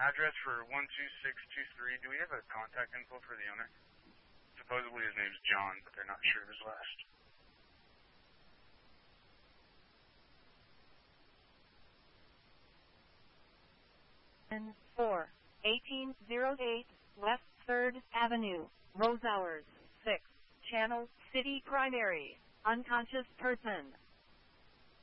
address for 12623. Do we have a contact info for the owner? Supposedly his name's John, but they're not sure of his last. And 1808 West 3rd Avenue, Rose Hours, 6, Channel City Primary, unconscious person.